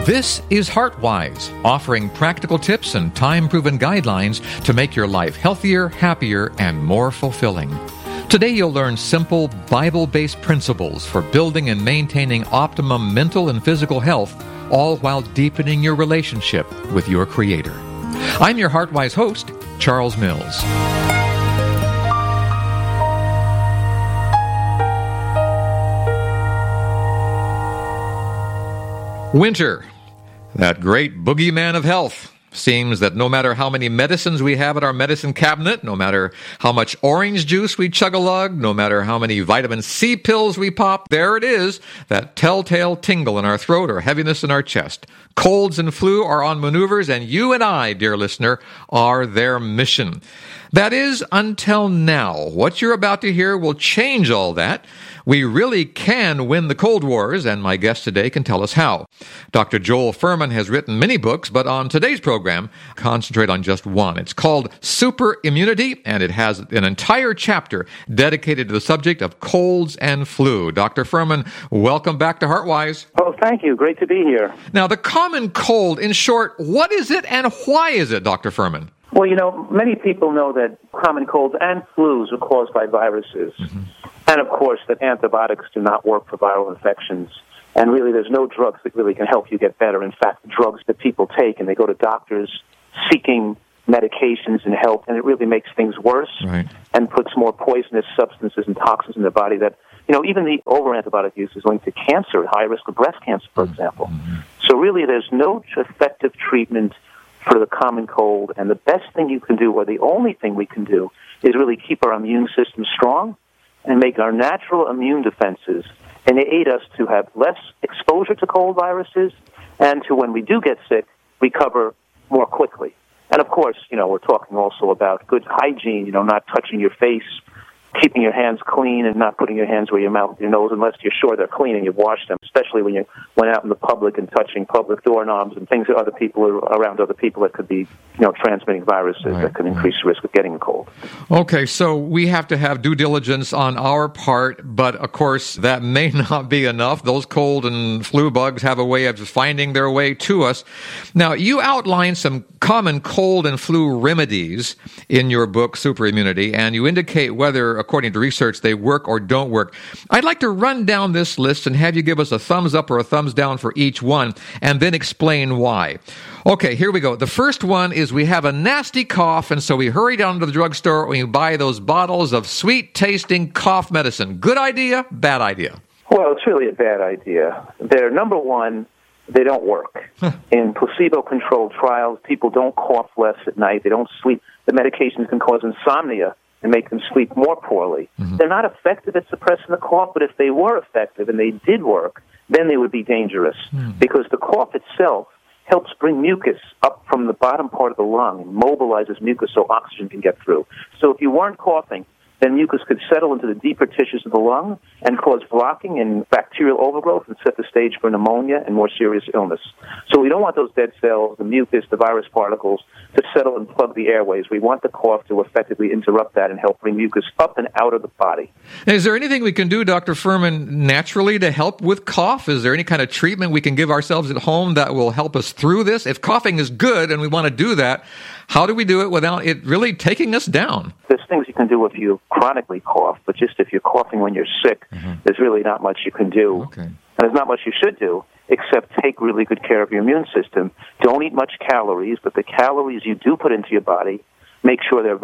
This is HeartWise, offering practical tips and time-proven guidelines to make your life healthier, happier, and more fulfilling. Today you'll learn simple, Bible-based principles for building and maintaining optimum mental and physical health, all while deepening your relationship with your Creator. I'm your HeartWise host, Charles Mills. Winter, that great boogeyman of health. Seems that no matter how many medicines we have at our medicine cabinet, no matter how much orange juice we chug-a-lug, no matter how many vitamin C pills we pop, there it is, that telltale tingle in our throat or heaviness in our chest. Colds and flu are on maneuvers, and you and I, dear listener, are their mission. That is, until now. What you're about to hear will change all that. We really can win the cold wars, and my guest today can tell us how. Dr. Joel Fuhrman has written many books, but on today's program, concentrate on just one. It's called Super Immunity, and it has an entire chapter dedicated to the subject of colds and flu. Dr. Fuhrman, welcome back to HeartWise. Oh, thank you. Great to be here. Now, the common cold, in short, what is it and why is it, Dr. Fuhrman? Well, many people know that common colds and flus are caused by viruses. Mm-hmm. And, of course, that antibiotics do not work for viral infections. And really, there's no drugs that really can help you get better. In fact, drugs that people take, and they go to doctors seeking medications and help, and it really makes things worse. Right. And puts more poisonous substances and toxins in the body that, even the over-antibiotic use is linked to cancer, high risk of breast cancer, for example. Mm-hmm. So really, there's no effective treatment for the common cold, and the best thing you can do, or the only thing we can do, is really keep our immune system strong and make our natural immune defenses and aid us to have less exposure to cold viruses and to, when we do get sick, recover more quickly. And of course, we're talking also about good hygiene, not touching your face, keeping your hands clean and not putting your hands where your mouth and your nose unless you're sure they're clean and you've washed them, especially when you went out in the public and touching public doorknobs and things that other people are around other people that could be, transmitting viruses that could increase the risk of getting a cold. Okay, so we have to have due diligence on our part, but of course that may not be enough. Those cold and flu bugs have a way of finding their way to us. Now, you outline some common cold and flu remedies in your book, Super Immunity, and you indicate whether, according to research, they work or don't work. I'd like to run down this list and have you give us a thumbs up or a thumbs down for each one, and then explain why. Okay, here we go. The first one is we have a nasty cough, and so we hurry down to the drugstore and we buy those bottles of sweet-tasting cough medicine. Good idea? Bad idea? Well, it's really a bad idea. They're, number one, they don't work. In placebo-controlled trials, people don't cough less at night. They don't sleep. The medications can cause insomnia and make them sleep more poorly. Mm-hmm. They're not effective at suppressing the cough, but if they were effective and they did work, then they would be dangerous because the cough itself helps bring mucus up from the bottom part of the lung and mobilizes mucus so oxygen can get through. So if you weren't coughing, then mucus could settle into the deeper tissues of the lung and cause blocking and bacterial overgrowth and set the stage for pneumonia and more serious illness. So we don't want those dead cells, the mucus, the virus particles, to settle and plug the airways. We want the cough to effectively interrupt that and help bring mucus up and out of the body. Is there anything we can do, Dr. Fuhrman, naturally to help with cough? Is there any kind of treatment we can give ourselves at home that will help us through this? If coughing is good and we want to do that, how do we do it without it really taking us down? There's things you can do if you chronically cough, but just if you're coughing when you're sick, there's really not much you can do. Okay. And there's not much you should do, except take really good care of your immune system. Don't eat much calories, but the calories you do put into your body, make sure they're